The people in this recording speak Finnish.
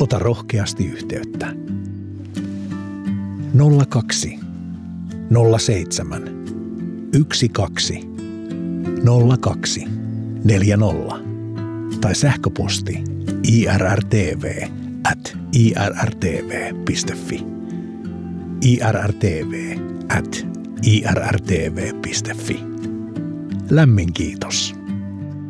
Ota rohkeasti yhteyttä. 02 07 12 02 40 tai sähköposti irrtv@irrtv.fi. irrtv@irrtv.fi. Lämmin kiitos.